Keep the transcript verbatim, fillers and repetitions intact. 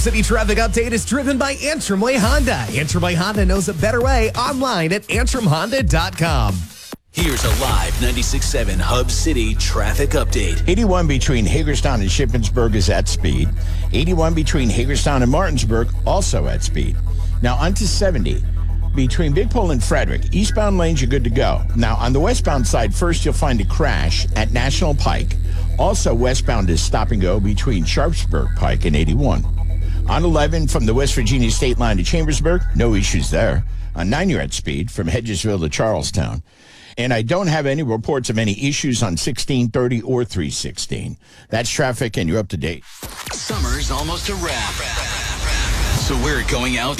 City Traffic Update is driven by Antrim Way Honda. Antrim Way Honda knows a better way. Online at antrim honda dot com. Here's a live ninety-six point seven Hub City Traffic Update. eighty-one between Hagerstown and Shippensburg is at speed. eighty-one between Hagerstown and Martinsburg, also at speed. Now onto seventy. Between Big Pole and Frederick, eastbound lanes, you're good to go. Now, on the westbound side, first you'll find a crash at National Pike. Also, westbound is stop and go between Sharpsburg Pike and eighty-one. On eleven, from the West Virginia state line to Chambersburg, no issues there. On nine, you're at speed from Hedgesville to Charlestown. And I don't have any reports of any issues on sixteen thirty or three sixteen. That's traffic, and you're up to date. Summer's almost a wrap. So we're going out